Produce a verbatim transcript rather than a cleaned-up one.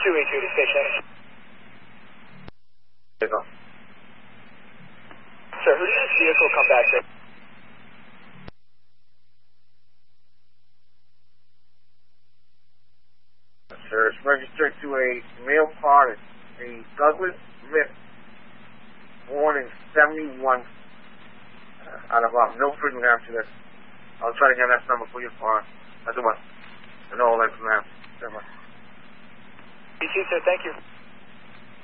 two eight two to station. Vehicle. Sir, who did this vehicle come back to? Sir, it's registered to a male part, a Douglas Smith, born in seventy-one, uh, out of uh, Milford, New Hampshire. That's, I'll try to get that number for you for, that's the one. I know all that from now. You too, sir. Thank you.